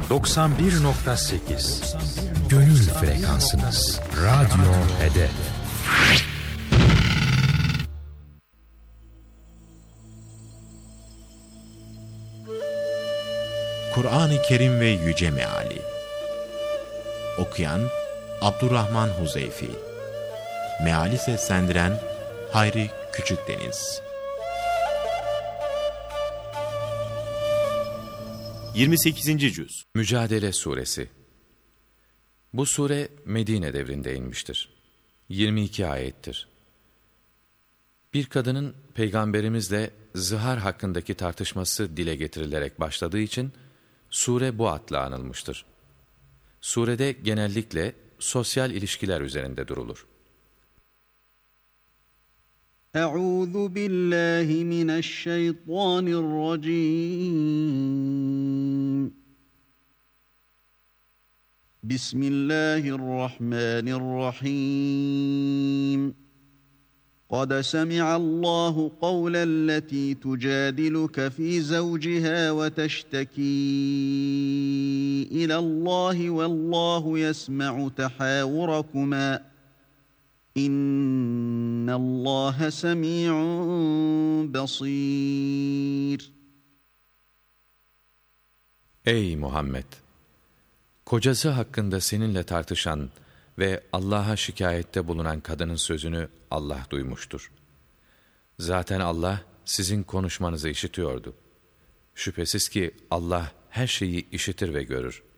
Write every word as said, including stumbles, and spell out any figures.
doksan bir nokta sekiz Gönül frekansınız. Radyo Hedef. Kur'an-ı Kerim ve Yüce Meali. Okuyan Abdurrahman Huzeyfi. Meali seslendiren Hayri Küçükdeniz. yirmi sekizinci Cüz. Mücadele Suresi. Bu sure Medine devrinde inmiştir. yirmi iki ayettir. Bir kadının peygamberimizle zihar hakkındaki tartışması dile getirilerek başladığı için sure bu adla anılmıştır. Surede genellikle sosyal ilişkiler üzerinde durulur. Euzu billahi mineşşeytanirracim. Bismillahirrahmanirrahim. قَدْ سَمِعَ اللّٰهُ قَوْلَ الَّتِي تُجَادِلُكَ فِي زَوْجِهَا وَتَشْتَكِي إِلَى اللّٰهِ وَاللّٰهُ يَسْمَعُ تَحَاوُرَكُمَا إِنَّ اللّٰهَ سَمِيعٌ بَصِيرٌ. Ey Muhammed! Kocası hakkında seninle tartışan ve Allah'a şikayette bulunan kadının sözünü Allah duymuştur. Zaten Allah sizin konuşmanızı işitiyordu. Şüphesiz ki Allah her şeyi işitir ve görür.